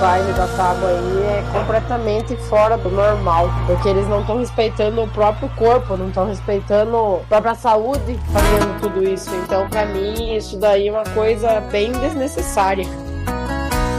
design da tábua aí é completamente fora do normal, porque eles não estão respeitando o próprio corpo, não estão respeitando a própria saúde fazendo tudo isso. Então, pra mim, isso daí é uma coisa bem desnecessária.